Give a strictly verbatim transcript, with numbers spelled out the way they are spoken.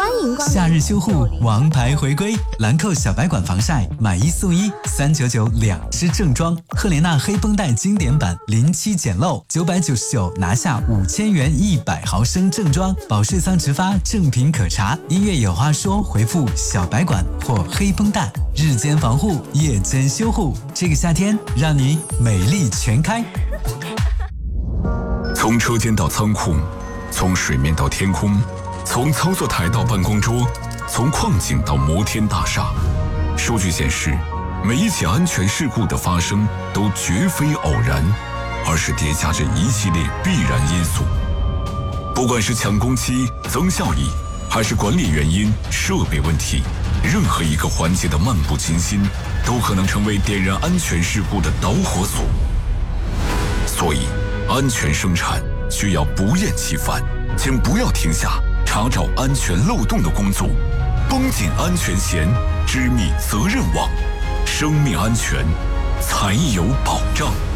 欢迎光临。 夏日修护王牌回归，兰蔻小白管防晒买一送一，三九九两支正装。赫莲娜黑绷带经典版零七简陋，九百九十九拿下五千元一百毫升正装。保税桑植发正品可查。音乐有话说，回复小白管或黑绷带，日间防护，夜间修护。这个夏天让你美丽全开。 从车间到仓库，从水面到天空，从操作台到办公桌，从矿井到摩天大厦。数据显示，每一起安全事故的发生都绝非偶然，而是叠加着一系列必然因素。不管是抢工期、增效益，还是管理原因、设备问题，任何一个环节的漫不经心，都可能成为点燃安全事故的导火索。所以，安全生产需要不厌其烦，请不要停下查找安全漏洞的工作，绷紧安全弦，织密责任网，生命安全才有保障。